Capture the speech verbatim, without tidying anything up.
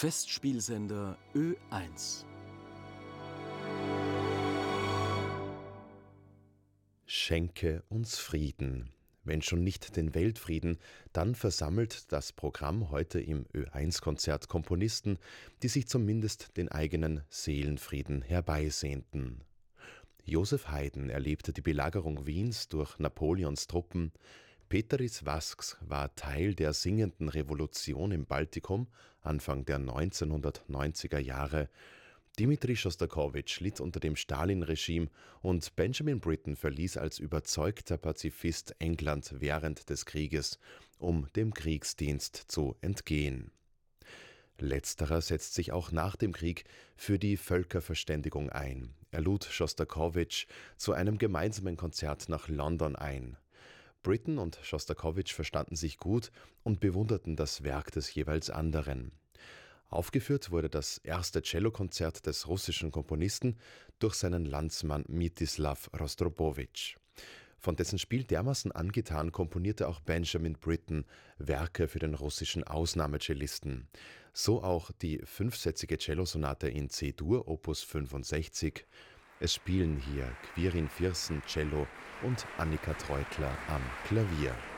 Festspielsender Ö eins. Schenke uns Frieden. Wenn schon nicht den Weltfrieden, dann versammelt das Programm heute im Ö eins Konzert Komponisten, die sich zumindest den eigenen Seelenfrieden herbeisehnten. Josef Haydn erlebte die Belagerung Wiens durch Napoleons Truppen. Peteris Vasks war Teil der singenden Revolution im Baltikum Anfang der neunzehnhundertneunziger Jahre. Dmitri Schostakowitsch litt unter dem Stalin-Regime und Benjamin Britten verließ als überzeugter Pazifist England während des Krieges, um dem Kriegsdienst zu entgehen. Letzterer setzt sich auch nach dem Krieg für die Völkerverständigung ein. Er lud Schostakowitsch zu einem gemeinsamen Konzert nach London ein. Britten und Schostakowitsch verstanden sich gut und bewunderten das Werk des jeweils anderen. Aufgeführt wurde das erste Cellokonzert des russischen Komponisten durch seinen Landsmann Mstislav Rostropowitsch. Von dessen Spiel dermaßen angetan komponierte auch Benjamin Britten Werke für den russischen Ausnahmecellisten. So auch die fünfsätzige Cellosonate in C-Dur, Opus fünfundsechzig. Es spielen hier Quirin Viersen Cello und Annika Treutler am Klavier.